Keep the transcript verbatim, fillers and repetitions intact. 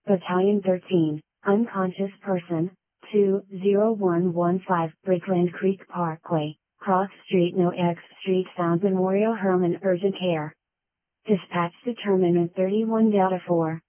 Battalion thirteen, unconscious person, two zero one one five, Brickland Creek Parkway, Cross Street No X Street found Memorial Herman urgent care. Dispatch determinant thirty-one Delta four.